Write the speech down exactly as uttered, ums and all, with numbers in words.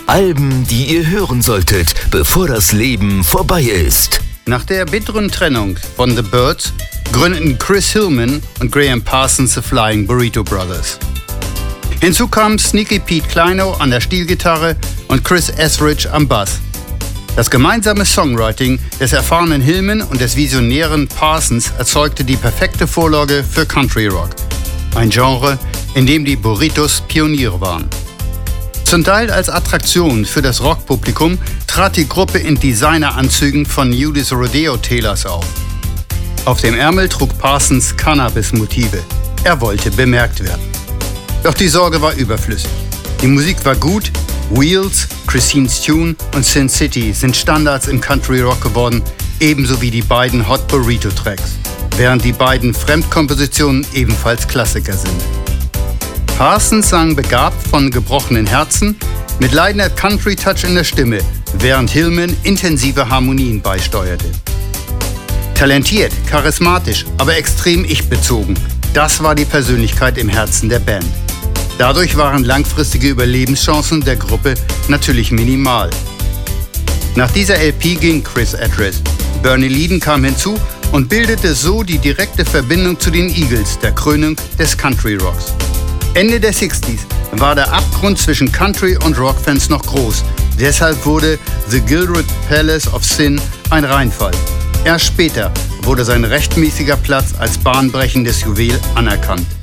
Alben, die ihr hören solltet, bevor das Leben vorbei ist. Nach der bitteren Trennung von The Byrds gründeten Chris Hillman und Graham Parsons The Flying Burrito Brothers. Hinzu kamen Sneaky Pete Kleinow an der Steel-Gitarre und Chris Etheridge am Bass. Das gemeinsame Songwriting des erfahrenen Hillman und des visionären Parsons erzeugte die perfekte Vorlage für Country Rock, ein Genre, in dem die Burritos Pioniere waren. Zum Teil als Attraktion für das Rockpublikum trat die Gruppe in Designeranzügen von Nudis Rodeo Tailors auf. Auf dem Ärmel trug Parsons Cannabis-Motive. Er wollte bemerkt werden. Doch die Sorge war überflüssig. Die Musik war gut, Wheels, Christine's Tune und Sin City sind Standards im Country Rock geworden, ebenso wie die beiden Hot Burrito Tracks, während die beiden Fremdkompositionen ebenfalls Klassiker sind. Parsons sang begabt von gebrochenen Herzen, mit leidender Country-Touch in der Stimme, während Hillman intensive Harmonien beisteuerte. Talentiert, charismatisch, aber extrem ich-bezogen, das war die Persönlichkeit im Herzen der Band. Dadurch waren langfristige Überlebenschancen der Gruppe natürlich minimal. Nach dieser L P ging Chris Etheridge. Bernie Leadon kam hinzu und bildete so die direkte Verbindung zu den Eagles, der Krönung des Country Rocks. Ende der sechziger war der Abgrund zwischen Country- und Rockfans noch groß. Deshalb wurde The Gilded Palace of Sin ein Reinfall. Erst später wurde sein rechtmäßiger Platz als bahnbrechendes Juwel anerkannt.